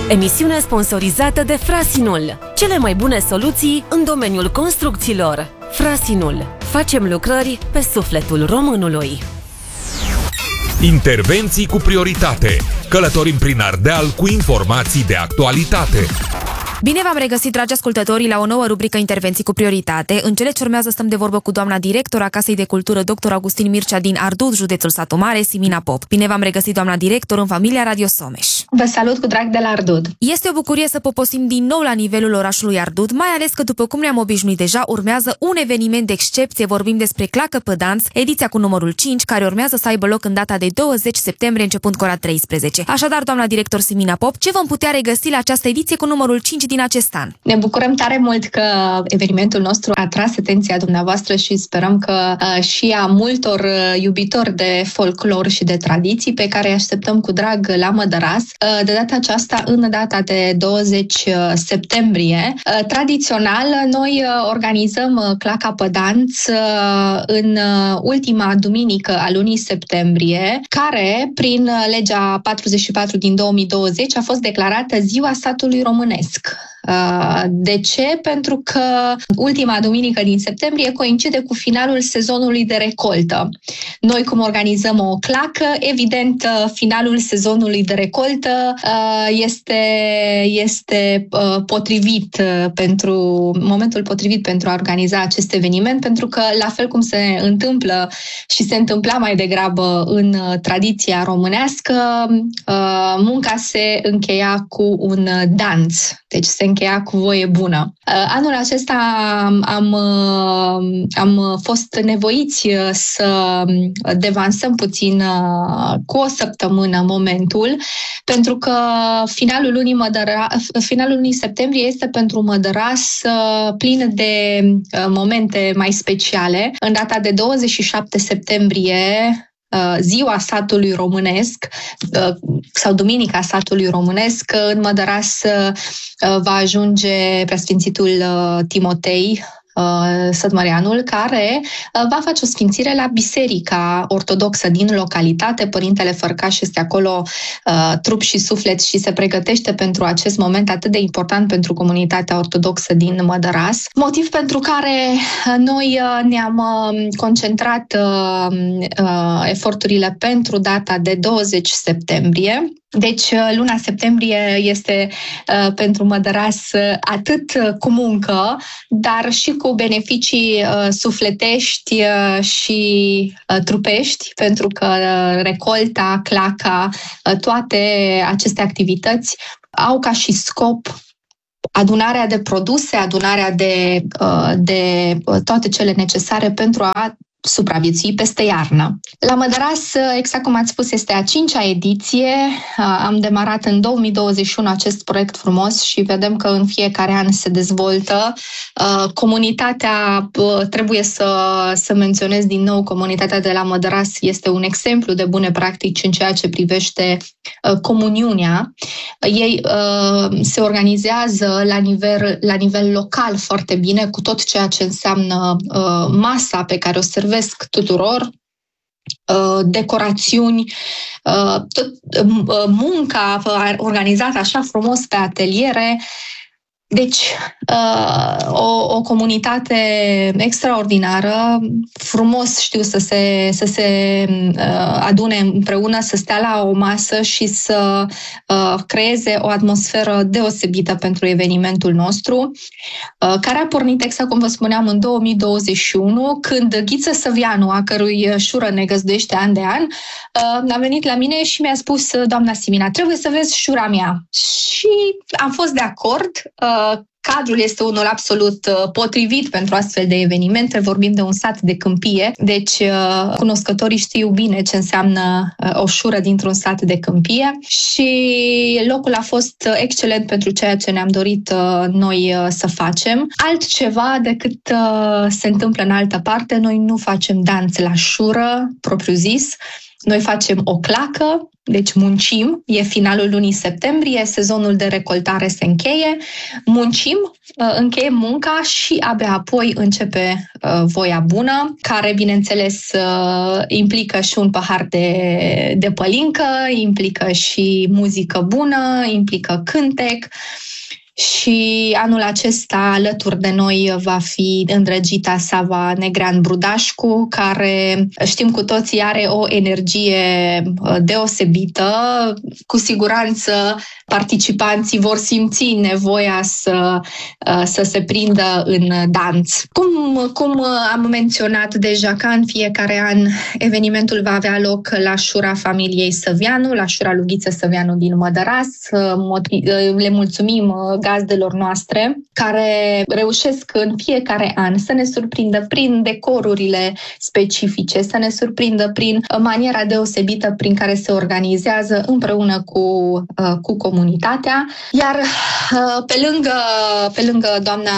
Emisiune sponsorizată de Frasinul. Cele mai bune soluții în domeniul construcțiilor. Frasinul. Facem lucrări pe sufletul românului. Intervenții cu prioritate. Călătorim prin Ardeal cu informații de actualitate. Bine v-am regăsit, dragi ascultători, la o nouă rubrică Intervenții cu prioritate. În cele ce urmează stăm de vorbă cu doamna director a Casei de Cultură, dr. Augustin Mircea din Ardud, județul Satu Mare, Simina Pop. Bine v-am regăsit, doamna director, în familia Radio Someș. Vă salut cu drag de la Ardud. Este o bucurie să poposim din nou la nivelul orașului Ardud, mai ales că, după cum ne-am obișnuit deja, urmează un eveniment de excepție. Vorbim despre Clacă pe Dans, ediția cu numărul 5, care urmează să aibă loc în data de 20 septembrie, începând cu ora 13. Așadar, doamna director Simina Pop, ce vom putea regăsi la această ediție cu numărul 5 din acest an? Ne bucurăm tare mult că evenimentul nostru a atras atenția dumneavoastră și sperăm că și a multor iubitori de folclor și de tradiții pe care îi așteptăm cu drag la Mădăras. De data aceasta, în data de 20 septembrie, tradițional, noi organizăm Claca pe Dans în ultima duminică a lunii septembrie, care, prin legea 44 din 2020, a fost declarată Ziua Satului Românesc. De ce? Pentru că ultima duminică din septembrie coincide cu finalul sezonului de recoltă. Noi, cum organizăm o clacă, evident, finalul sezonului de recoltă este potrivit pentru momentul potrivit pentru a organiza acest eveniment, pentru că, la fel cum se întâmplă și se întâmpla mai degrabă în tradiția românească, munca se încheia cu un dans. Deci se încheia cu voie bună. Anul acesta am fost nevoiți să devansăm puțin cu o săptămână momentul, pentru că finalul lunii septembrie este pentru Mădăras plin de momente mai speciale. În data de 27 septembrie, Ziua Satului Românesc sau Duminica Satului Românesc, în Mădăras va ajunge preasfințitul Timotei Sădmăreanul, care va face o sfințire la Biserica Ortodoxă din localitate. Părintele Fărcaș este acolo trup și suflet și se pregătește pentru acest moment atât de important pentru comunitatea ortodoxă din Mădăras. Motiv pentru care noi ne-am concentrat eforturile pentru data de 20 septembrie. Deci, luna septembrie este pentru Mădăras atât cu muncă, dar și cu beneficii sufletești și trupești, pentru că recolta, claca, toate aceste activități au ca și scop adunarea de produse, adunarea de toate cele necesare pentru a supraviețui peste iarnă. La Mădăras, exact cum ați spus, este a 5-a ediție. Am demarat în 2021 acest proiect frumos și vedem că în fiecare an se dezvoltă. Comunitatea, trebuie să menționez din nou, comunitatea de la Mădăras este un exemplu de bune practici în ceea ce privește comuniunea. Ei se organizează la nivel local foarte bine, cu tot ceea ce înseamnă masa pe care o servesc tuturor, decorațiuni, munca organizată așa frumos pe ateliere. Deci, o comunitate extraordinară, frumos știu să se adune împreună, să stea la o masă și să creeze o atmosferă deosebită pentru evenimentul nostru, care a pornit, exact cum vă spuneam, în 2021, când Ghiță Săvianu, a cărui șură ne găzduiește an de an, a venit la mine și mi-a spus: doamna Simina, trebuie să vezi șura mea. Și am fost de acord. Cadrul este unul absolut potrivit pentru astfel de evenimente. Vorbim de un sat de câmpie, deci cunoscătorii știu bine ce înseamnă o șură dintr-un sat de câmpie și locul a fost excelent pentru ceea ce ne-am dorit noi să facem. Altceva decât se întâmplă în altă parte, noi nu facem dans la șură, propriu zis. Noi facem o clacă, deci muncim, e finalul lunii septembrie, sezonul de recoltare se încheie, muncim, încheiem munca și abia apoi începe voia bună, care, bineînțeles, implică și un pahar de pălincă, implică și muzică bună, implică cântec. Și anul acesta alături de noi va fi îndrăgita Sava Negrean Brudașcu, care știm cu toții are o energie deosebită. Cu siguranță participanții vor simți nevoia să se prindă în dans. Cum am menționat deja, ca în fiecare an, evenimentul va avea loc la șura familiei Săveanu, la șura Lughiță Săveanu din Mădăras. Le mulțumim gazdelor noastre care reușesc în fiecare an să ne surprindă prin decorurile specifice, să ne surprindă prin maniera deosebită prin care se organizează împreună cu comunitatea. Iar pe lângă doamna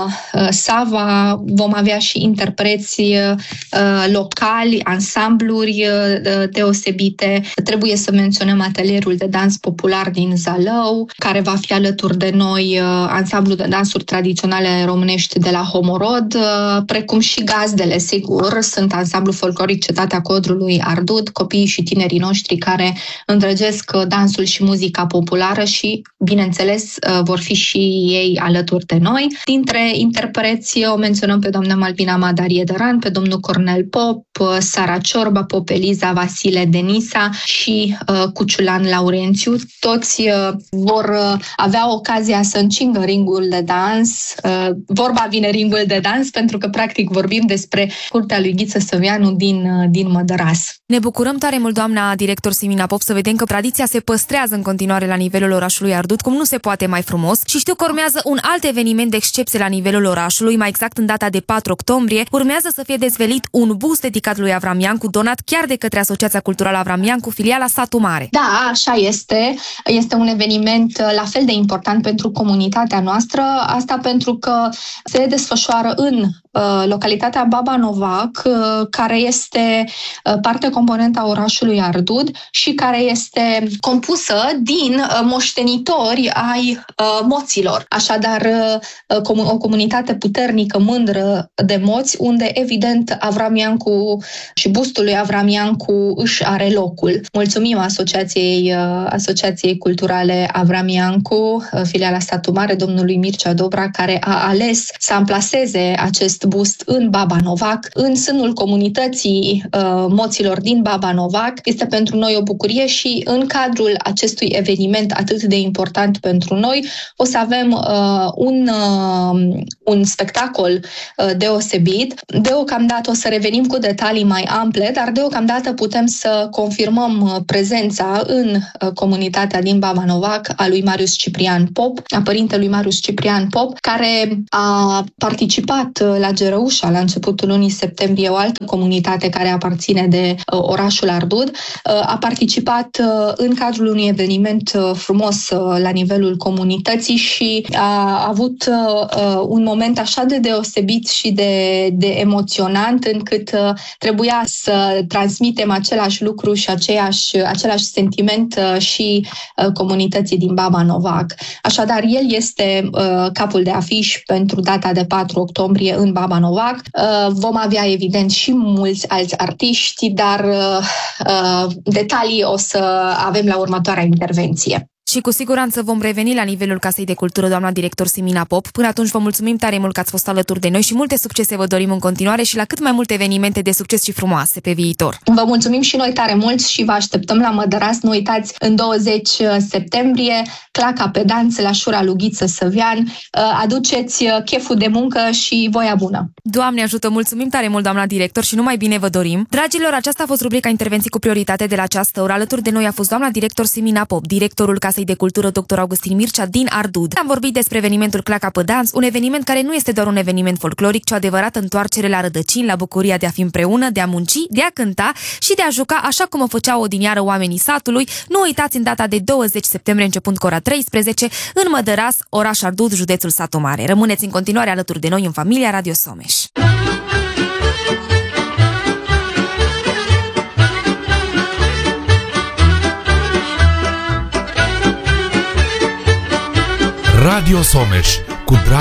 Sava vom avea și interpreți locali, ansambluri deosebite. Trebuie să menționăm atelierul de dans popular din Zalău, care va fi alături de noi, ansamblu de dansuri tradiționale românești de la Homorod, precum și gazdele, sigur, sunt ansamblu folcloric Cetatea Codrului Ardud, copiii și tinerii noștri care îndrăgesc dansul și muzica populară și, bineînțeles, vor fi și ei alături de noi. Dintre interpreți o menționăm pe doamna Malvina Madarie Dăran, pe domnul Cornel Pop, Sara Ciorba, Pop Eliza, Vasile Denisa și Cuciulan Laurențiu. Toți vor avea ocazia să încingă ringul de dans. Vorba vine ringul de dans pentru că practic vorbim despre curtea lui Ghiță Săveanu din Mădăras. Ne bucurăm tare mult, doamna director Simina Pop, să vedem că tradiția se păstrează în continuare la nivelul orașului Ardud, cum nu se poate mai frumos, și știu că urmează un alt eveniment de excepție la nivelul orașului, mai exact în data de 4 octombrie, urmează să fie dezvelit un bust dedicat lui Avram Iancu, donat chiar de către Asociația Culturală Avram Iancu, filiala Satu Mare. Da, așa este. Este un eveniment la fel de important pentru comunitatea noastră, asta pentru că se desfășoară în localitatea Baba Novac, care este parte componentă a orașului Ardud și care este compusă din moștenitori ai moților. Așadar, o comunitate puternică, mândră de moți, unde, evident, Avram Iancu și bustul lui Avram Iancu își are locul. Mulțumim Asociației Culturale Avram Iancu, filiala Satu Mare, domnului Mircea Dobra, care a ales să amplaseze acest bust în Baba Novac, în sânul comunității moților din Baba Novac. Este pentru noi o bucurie și în cadrul acestui eveniment atât de important pentru noi o să avem un spectacol deosebit. Deocamdată o să revenim cu detalii mai ample, dar deocamdată putem să confirmăm prezența în comunitatea din Baba Novac a lui Marius Ciprian Pop, a părintelui Marius Ciprian Pop, care a participat la Gerăușa la începutul lunii septembrie, o altă comunitate care aparține de orașul Ardud. A participat în cadrul unui eveniment frumos la nivelul comunității și a avut un moment așa de deosebit și de emoționant încât trebuia să transmitem același lucru și același sentiment și comunității din Baba Novac. Așadar, el este capul de afiș pentru data de 4 octombrie în Baba Novac. Vom avea, evident, și mulți alți artiști, dar detalii o să avem la următoarea intervenție. Și cu siguranță vom reveni la nivelul Casei de Cultură, doamna director Simina Pop. Până atunci vă mulțumim tare mult că ați fost alături de noi și multe succese vă dorim în continuare și la cât mai multe evenimente de succes și frumoase pe viitor. Vă mulțumim și noi tare mult și vă așteptăm la Mădăras. Nu uitați, în 20 septembrie, claca pe dans la șura Lughiță Săvean. Aduceți cheful de muncă și voia bună. Doamne ajută, mulțumim tare mult, doamna director, și numai bine vă dorim. Dragilor, aceasta a fost rubrica Intervenții cu prioritate de la această oră. Alături de noi a fost doamna director Simina Pop, directorul Casei de Cultură Dr. Augustin Mircea din Ardud. Am vorbit despre evenimentul Claca pe Dans, un eveniment care nu este doar un eveniment folcloric, ci o adevărată întoarcere la rădăcini, la bucuria de a fi împreună, de a munci, de a cânta și de a juca așa cum o făceau odinioară oamenii satului. Nu uitați, în data de 20 septembrie, începând cu ora 13, în Mădăras, oraș Ardud, județul Satu Mare. Rămâneți în continuare alături de noi în familia Radio Someș. Radio Someș, cu drag